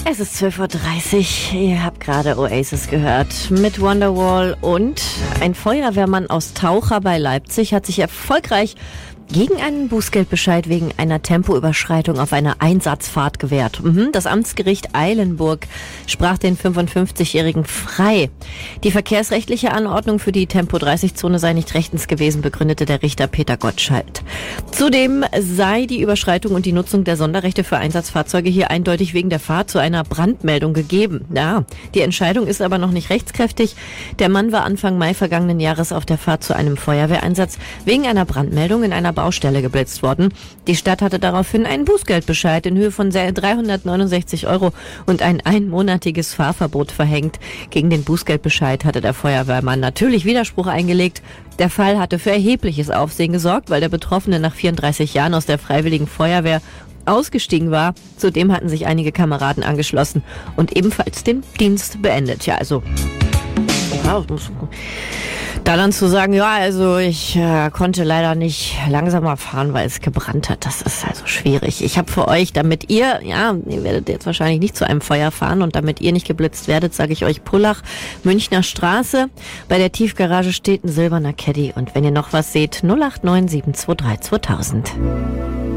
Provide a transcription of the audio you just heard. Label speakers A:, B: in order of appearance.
A: Es ist 12:30 Uhr. Ihr habt gerade Oasis gehört mit Wonderwall, und ein Feuerwehrmann aus Taucher bei Leipzig hat sich erfolgreich gegen einen Bußgeldbescheid wegen einer Tempoüberschreitung auf einer Einsatzfahrt gewehrt. Das Amtsgericht Eilenburg sprach den 55-Jährigen frei. Die verkehrsrechtliche Anordnung für die Tempo-30-Zone sei nicht rechtens gewesen, begründete der Richter Peter Gottschalk. Zudem sei die Überschreitung und die Nutzung der Sonderrechte für Einsatzfahrzeuge hier eindeutig wegen der Fahrt zu einer Brandmeldung gegeben. Ja, die Entscheidung ist aber noch nicht rechtskräftig. Der Mann war Anfang Mai vergangenen Jahres auf der Fahrt zu einem Feuerwehreinsatz wegen einer Brandmeldung in einer Baustelle geblitzt worden. Die Stadt hatte daraufhin einen Bußgeldbescheid in Höhe von 369 € und ein einmonatiges Fahrverbot verhängt. Gegen den Bußgeldbescheid hatte der Feuerwehrmann natürlich Widerspruch eingelegt. Der Fall hatte für erhebliches Aufsehen gesorgt, weil der Betroffene nach 34 Jahren aus der Freiwilligen Feuerwehr ausgestiegen war. Zudem hatten sich einige Kameraden angeschlossen und ebenfalls den Dienst beendet. Ja, also da dann zu sagen, ja, also ich konnte leider nicht langsamer fahren, weil es gebrannt hat. Das ist also schwierig. Ich habe für euch, damit ihr werdet jetzt wahrscheinlich nicht zu einem Feuer fahren und damit ihr nicht geblitzt werdet, sage ich euch Pullach, Münchner Straße. Bei der Tiefgarage steht ein silberner Caddy. Und wenn ihr noch was seht, 089 723 2000.